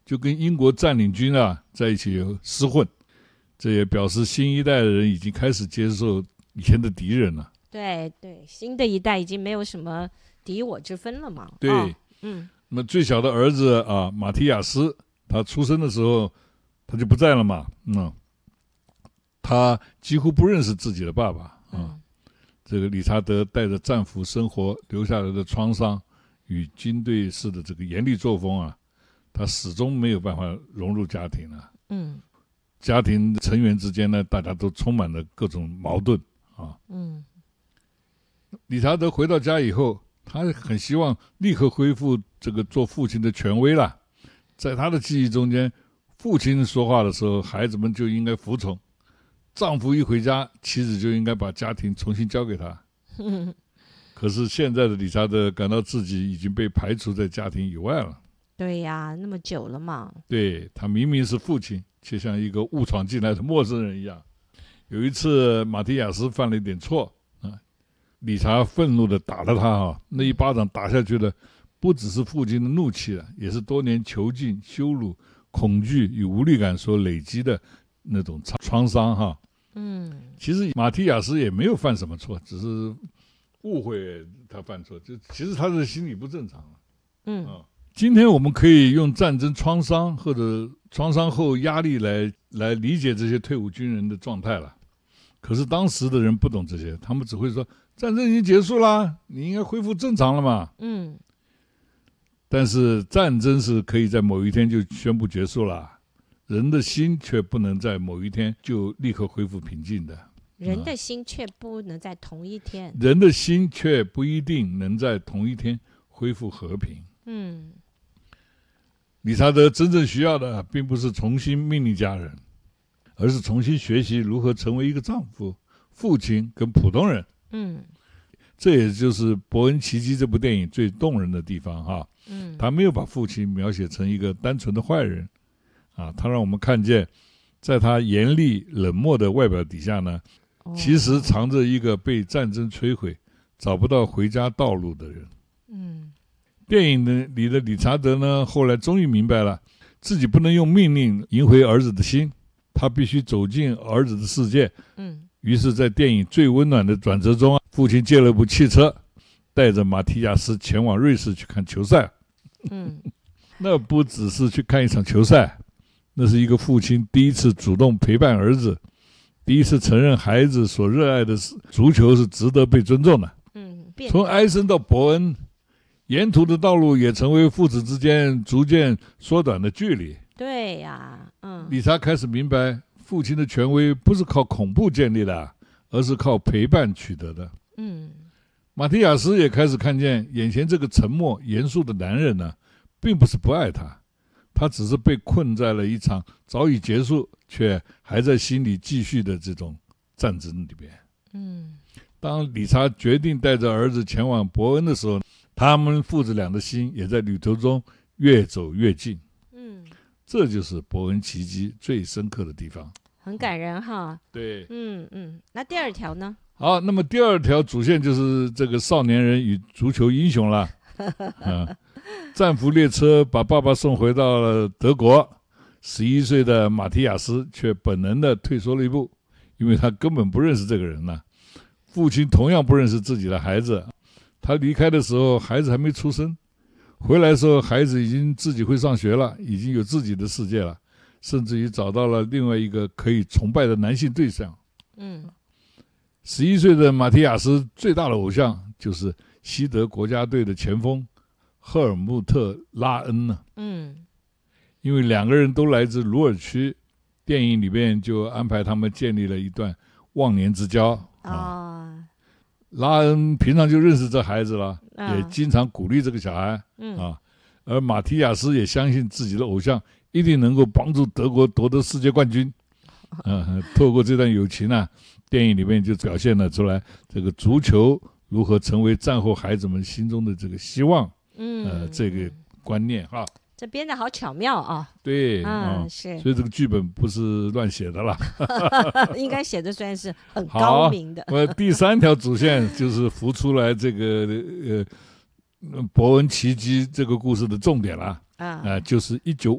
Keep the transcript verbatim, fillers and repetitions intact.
就跟英国占领军啊在一起厮混，这也表示新一代的人已经开始接受以前的敌人了。 对对，新的一代已经没有什么敌我之分了嘛。 对， 哦、嗯。 那么最小的儿子啊，马提亚斯，他出生的时候他就不在了嘛，嗯，他几乎不认识自己的爸爸啊。嗯、这个理查德带着战俘生活留下来的创伤与军队式的这个严厉作风啊，他始终没有办法融入家庭啊。 嗯， 家庭成员之间呢，大家都充满了各种矛盾啊。 嗯， 理查德回到家以后，他很希望立刻恢复这个做父亲的权威了。在他的记忆中间，父亲说话的时候，孩子们就应该服从；丈夫一回家，妻子就应该把家庭重新交给他。可是现在的理查德感到自己已经被排除在家庭以外了。 对呀，那么久了嘛。 对，他明明是父亲，却像一个误闯进来的陌生人一样。有一次，马提亚斯犯了一点错啊，理查愤怒地打了他啊，那一巴掌打下去的，不只是父亲的怒气了，也是多年囚禁、羞辱、恐惧与无力感所累积的那种创伤哈。 嗯， 其实马提亚斯也没有犯什么错，只是误会他犯错，就其实他的心理不正常了。 嗯、 啊，今天我们可以用战争创伤或者创伤后压力来来理解这些退伍军人的状态了。可是当时的人不懂这些，他们只会说战争已经结束了，你应该恢复正常了嘛。 嗯， 但是战争是可以在某一天就宣布结束了，人的心却不能在某一天就立刻恢复平静的。 人的心却不能在同一天， 人的心却不一定能在同一天恢复和平。 嗯， 理查德真正需要的并不是重新命令家人，而是重新学习如何成为一个丈夫、父亲跟普通人。 嗯， 这也就是《伯恩奇迹》这部电影最动人的地方哈。 嗯， 他没有把父亲描写成一个单纯的坏人啊，他让我们看见，在他严厉冷漠的外表底下呢， 哦、 其实藏着一个被战争摧毁、找不到回家道路的人。 嗯， 电影的里的理查德呢，后来终于明白了，自己不能用命令赢回儿子的心，他必须走进儿子的世界。 嗯， 于是，在电影最温暖的转折中，父亲借了部汽车，带着马提亚斯前往瑞士去看球赛。 嗯， 那不只是去看一场球赛，那是一个父亲第一次主动陪伴儿子，第一次承认孩子所热爱的足球是值得被尊重的。 嗯， 从埃森到伯恩，沿途的道路也成为父子之间逐渐缩短的距离。 对呀，嗯， 理查开始明白，父亲的权威不是靠恐怖建立的，而是靠陪伴取得的。 嗯， 马提亚斯也开始看见，眼前这个沉默严肃的男人呢，并不是不爱他，他只是被困在了一场早已结束却还在心里继续的这种战争里边。 嗯， 当理查决定带着儿子前往伯恩的时候，他们父子俩的心也在旅途中越走越近。 嗯， 这就是伯恩奇迹最深刻的地方， 很感人哈。 对， 嗯嗯，那第二条呢？ 好，那么第二条主线就是这个少年人与足球英雄了。嗯，战俘列车把爸爸送回到了德国，十一岁的马提亚斯却本能的退缩了一步，因为他根本不认识这个人呢。父亲同样不认识自己的孩子，他离开的时候孩子还没出生，回来的时候孩子已经自己会上学了，已经有自己的世界了，甚至于找到了另外一个可以崇拜的男性对象。 嗯， 十一岁的马提亚斯最大的偶像就是西德国家队的前锋赫尔穆特·拉恩呢。 嗯， 因为两个人都来自鲁尔区，电影里面就安排他们建立了一段忘年之交啊。 哦， 拉恩平常就认识这孩子了， 嗯、 也经常鼓励这个小孩、 嗯、 啊。而马提亚斯也相信自己的偶像一定能够帮助德国夺得世界冠军。嗯，透过这段友情呢、啊，电影里面就表现了出来这个足球如何成为战后孩子们心中的这个希望。 嗯， 呃，这个观念哈。 这编得好巧妙啊！ 对， 嗯，是， 所以这个剧本不是乱写的啦， 应该写的算是很高明的。 我第三条主线就是浮出来这个呃伯恩奇迹这个故事的重点啦，啊、呃，就是一九